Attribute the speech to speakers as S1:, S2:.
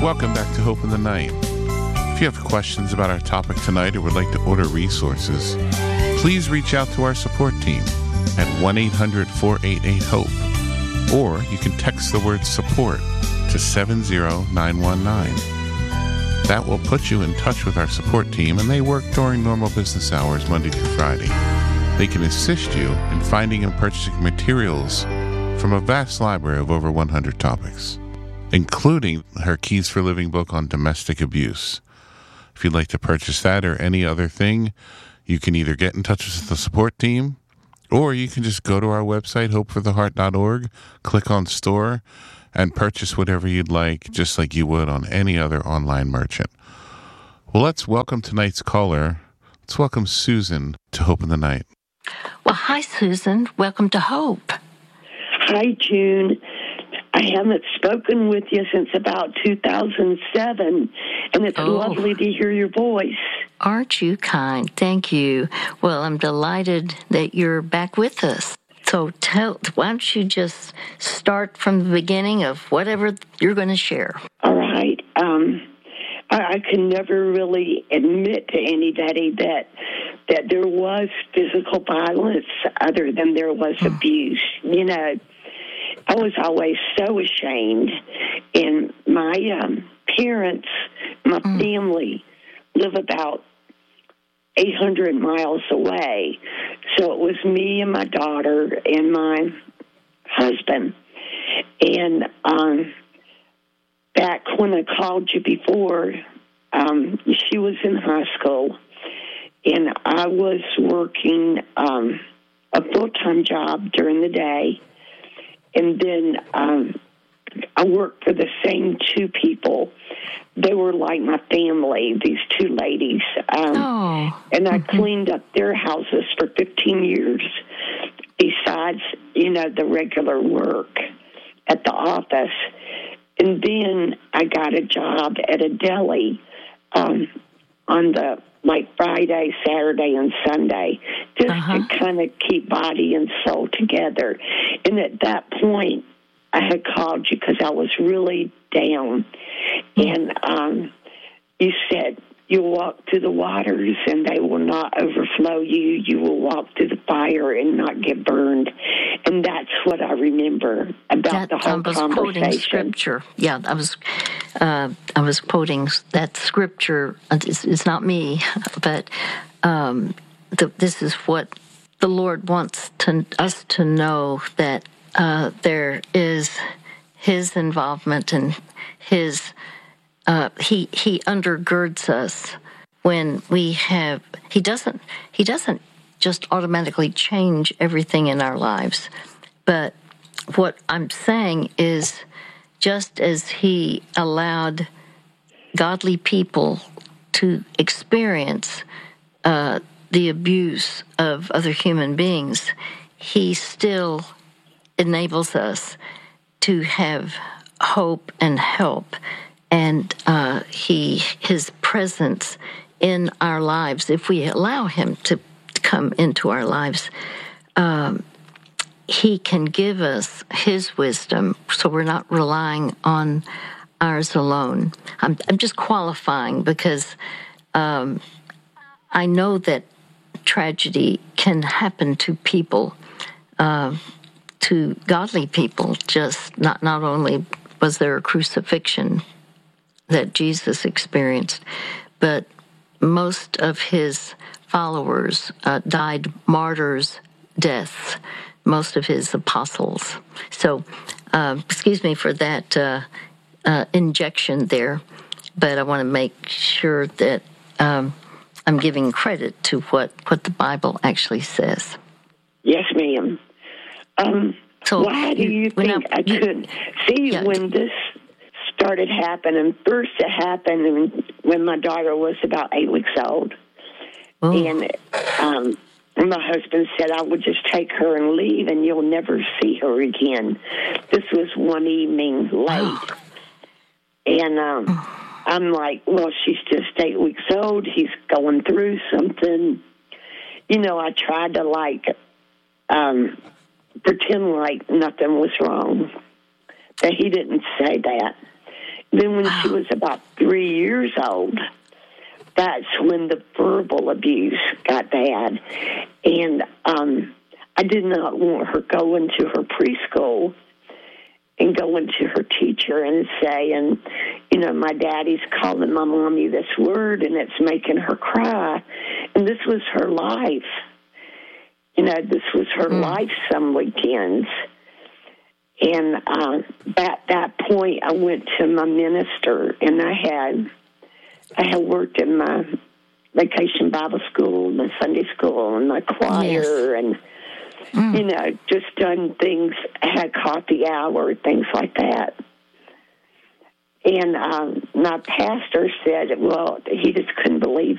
S1: Welcome back to Hope in the Night. If you have questions about our topic tonight or would like to order resources, please reach out to our support team at 1-800-488-HOPE, or you can text the word support to 70919. That will put you in touch with our support team, and they work during normal business hours, Monday through Friday. They can assist you in finding and purchasing materials from a vast library of over 100 topics, including her Keys for Living book on domestic abuse. If you'd like to purchase that or any other thing, you can either get in touch with the support team, or you can just go to our website, hopefortheheart.org, click on store, and purchase whatever you'd like, just like you would on any other online merchant. Well, let's welcome tonight's caller. Let's welcome Susan to Hope in the Night.
S2: Well, hi, Susan. Welcome to Hope.
S3: Hi, June. I haven't spoken with you since about 2007, and it's lovely to hear your voice.
S2: Aren't you kind? Thank you. Well, I'm delighted that you're back with us. So why don't you just start from the beginning of whatever you're going to share?
S3: All right. I can never really admit to anybody that there was physical violence other than there was abuse. You know, I was always so ashamed. And my parents, my family, live about 800 miles away. So it was me and my daughter and my husband. And back when I called you before, she was in high school, and I was working a full-time job during the day. And then I worked for the same two people. They were like my family, these two ladies. And I cleaned up their houses for 15 years, besides, the regular work at the office. And then I got a job at a deli on the Friday, Saturday, and Sunday, just to kind of keep body and soul together. And at that point, I had called you because I was really down. And you said, you'll walk through the waters and they will not overflow you. You will walk through the fire and not get burned. And that's what I remember about the whole conversation. I was quoting
S2: scripture. Yeah, I was quoting that scripture. It's not me, but this is what the Lord wants us to know, that there is His involvement and His. He undergirds us when we have. He doesn't just automatically change everything in our lives. But what I'm saying is, just as He allowed godly people to experience the abuse of other human beings, He still enables us to have hope and help. And His presence in our lives, if we allow Him to come into our lives, He can give us His wisdom, so we're not relying on ours alone. I'm just qualifying because I know that tragedy can happen to people, to godly people. Just not only was there a crucifixion that Jesus experienced, but most of His followers died martyrs' deaths, most of His apostles. So, excuse me for that injection there, but I want to make sure that I'm giving credit to what the Bible actually says.
S3: Yes, ma'am.
S2: So
S3: why do you think I could see when this started happening? First, it happened when my daughter was about 8 weeks old. And my husband said I would just take her and leave and you'll never see her again. This was one evening late. And I'm like, well, she's just 8 weeks old. He's going through something. I tried to pretend like nothing was wrong. But he didn't say that. Then when she was about 3 years old, that's when the verbal abuse got bad. And I did not want her going to her preschool and going to her teacher and saying, you know, my daddy's calling my mommy this word and it's making her cry. And this was her life. You know, this was her life some weekends. And at that point, I went to my minister, and I had worked in my vacation Bible school, my Sunday school, and my choir, and, you know, just done things, had coffee hour, things like that. And my pastor said, well, he just couldn't believe